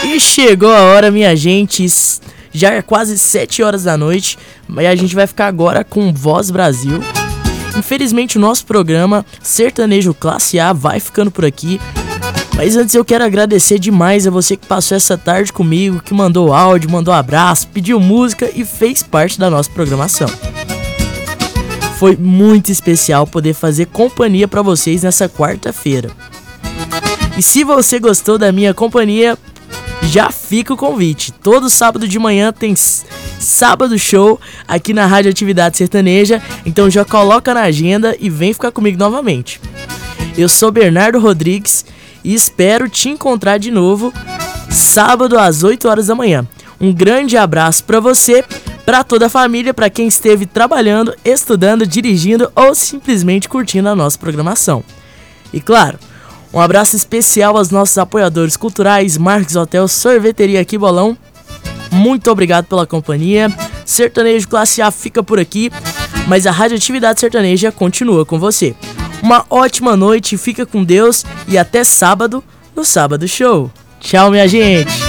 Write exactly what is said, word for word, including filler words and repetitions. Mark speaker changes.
Speaker 1: E chegou a hora, minha gente. Já é quase sete horas da noite. Mas a gente vai ficar agora com Voz Brasil. Infelizmente o nosso programa Sertanejo Classe A vai ficando por aqui. Mas antes eu quero agradecer demais a você que passou essa tarde comigo, que mandou áudio, mandou abraço, pediu música e fez parte da nossa programação. Foi muito especial poder fazer companhia para vocês nessa quarta-feira. E se você gostou da minha companhia, já fica o convite. Todo sábado de manhã tem Sábado Show aqui na Rádio Atividade Sertaneja. Então já coloca na agenda e vem ficar comigo novamente. Eu sou Bernardo Rodrigues e espero te encontrar de novo sábado às oito horas da manhã. Um grande abraço para você, para toda a família, para quem esteve trabalhando, estudando, dirigindo ou simplesmente curtindo a nossa programação. E claro, um abraço especial aos nossos apoiadores culturais, Marques Hotel, Sorveteria Aqui Bolão. Muito obrigado pela companhia. Sertanejo Classe A fica por aqui, mas a Rádio Atividade Sertaneja continua com você. Uma ótima noite, fica com Deus e até sábado no Sábado Show. Tchau, minha gente!